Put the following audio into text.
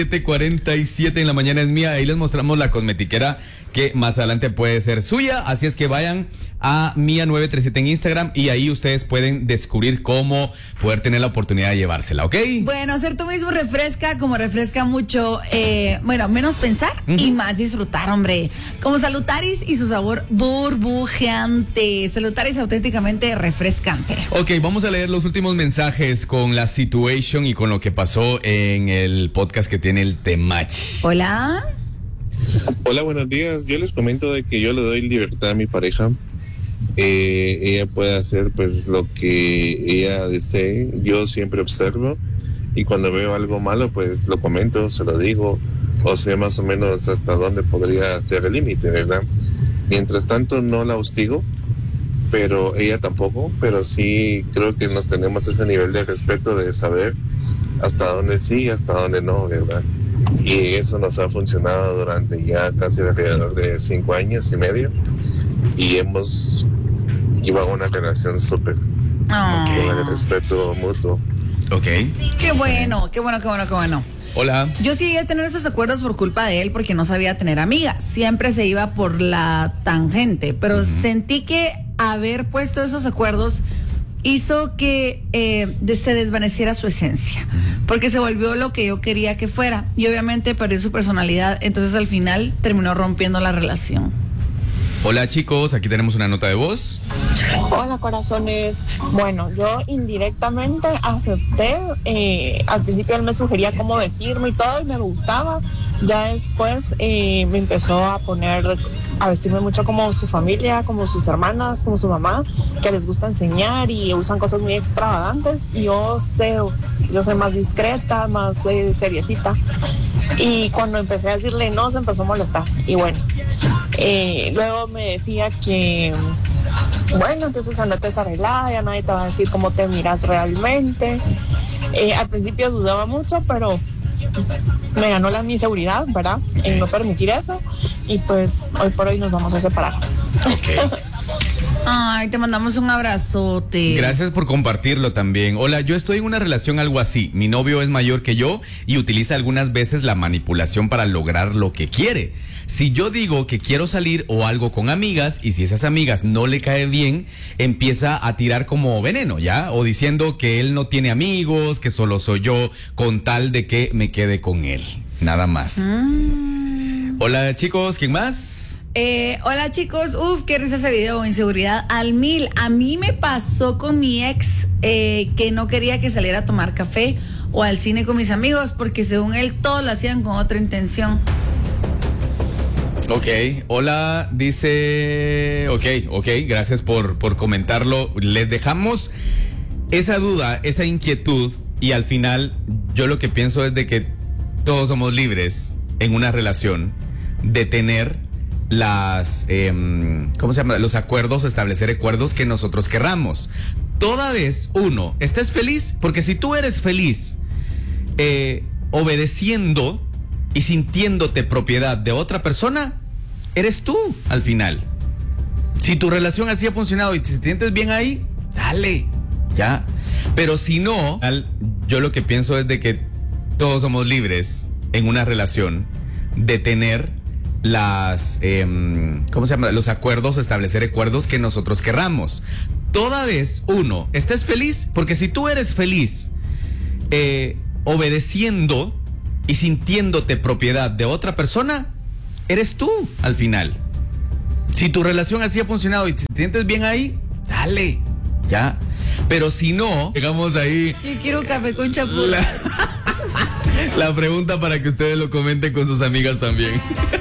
7:47 en la mañana es mía. Ahí les mostramos la cosmetiquera que más adelante puede ser suya. Así es que vayan a Mía937 en Instagram y ahí ustedes pueden descubrir cómo poder tener la oportunidad de llevársela, ¿ok? Bueno, ser tú mismo refresca, como refresca mucho, menos pensar y más disfrutar, hombre. Como Salutaris y su sabor burbujeante. Salutaris auténticamente refrescante. Ok, vamos a leer los últimos mensajes con la situation y con lo que pasó en el podcast que tiene el Temach. Hola. Hola, buenos días. Yo les comento de que yo le doy libertad a mi pareja. Ella puede hacer pues lo que ella desee. Yo siempre observo y cuando veo algo malo pues lo comento, se lo digo, o sé más o menos hasta dónde podría ser el límite, ¿verdad? Mientras tanto no la hostigo, pero ella tampoco, pero sí creo que nos tenemos ese nivel de respeto de saber hasta dónde sí y hasta dónde no, ¿verdad? Y eso nos ha funcionado durante ya casi alrededor de 5 años y medio y hemos llevado una relación súper con el respeto mutuo. Ok. Qué bueno. Hola. Yo sí llegué a tener esos acuerdos por culpa de él porque no sabía tener amigas. Siempre se iba por la tangente, pero sentí que haber puesto esos acuerdos hizo que se desvaneciera su esencia, porque se volvió lo que yo quería que fuera y obviamente perdió su personalidad, entonces al final terminó rompiendo la relación. Hola chicos, aquí tenemos una nota de voz. Hola corazones, bueno, yo indirectamente acepté, al principio él me sugería cómo vestirme y todo y me gustaba, ya después me empezó a vestirme mucho como su familia, como sus hermanas, como su mamá, que les gusta enseñar y usan cosas muy extravagantes y yo soy más discreta, más seriecita y cuando empecé a decirle no se empezó a molestar y bueno, luego me decía que bueno, entonces andate desarreglada, ya nadie te va a decir cómo te miras realmente. Al principio dudaba mucho, pero me ganó mi seguridad, ¿verdad? En no permitir eso. Y pues hoy por hoy nos vamos a separar. Ok. Ay, te mandamos un abrazote. Gracias por compartirlo también. Hola, yo estoy en una relación algo así. Mi novio es mayor que yo y utiliza algunas veces la manipulación para lograr lo que quiere. Si yo digo que quiero salir o algo con amigas y si esas amigas no le cae bien, empieza a tirar como veneno, ¿ya? O diciendo que él no tiene amigos, que solo soy yo, con tal de que me quede con él. Nada más. Hola chicos, ¿quién más? Hola chicos, qué risa ese video, inseguridad al 1000. A mí me pasó con mi ex que no quería que saliera a tomar café o al cine con mis amigos porque según él todos lo hacían con otra intención. Ok, hola, dice, ok, gracias por comentarlo. Les dejamos esa duda, esa inquietud y al final yo lo que pienso es de que todos somos libres en una relación de tener los acuerdos, establecer acuerdos que nosotros querramos. Toda vez uno estés feliz, porque si tú eres feliz obedeciendo y sintiéndote propiedad de otra persona, eres tú al final. Si tu relación así ha funcionado y te sientes bien ahí, dale, ya. Pero si no, yo lo que pienso es de que todos somos libres en una relación de tener los acuerdos, establecer acuerdos que nosotros querramos. Toda vez uno estés feliz, porque si tú eres feliz obedeciendo y sintiéndote propiedad de otra persona, eres tú al final. Si tu relación así ha funcionado y te sientes bien ahí, dale, ya. Pero si no, llegamos ahí. Yo quiero café con chapula. La pregunta para que ustedes lo comenten con sus amigas también.